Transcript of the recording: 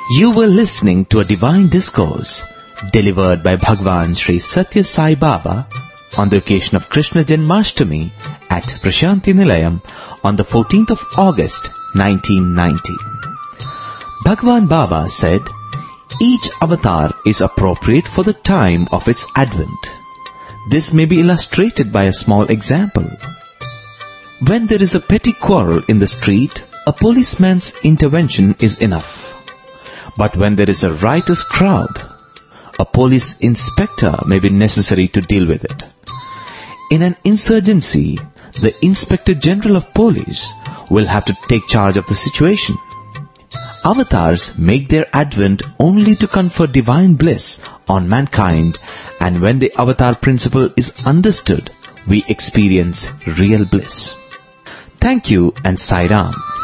You were listening to a divine discourse delivered by Bhagwan Sri Satya Sai Baba on the occasion of Krishna Janmashtami at Prashanti Nilayam on the 14th of August 1990. Bhagwan Baba said, each avatar is appropriate for the time of its advent. This may be illustrated by a small example. When there is a petty quarrel in the street, a policeman's intervention is enough. But when there is a riotous crowd, a police inspector may be necessary to deal with it. In an insurgency, the Inspector General of Police will have to take charge of the situation. Avatars make their advent only to confer divine bliss on mankind, and when the avatar principle is understood, we experience real bliss. Thank you and Sai Ram.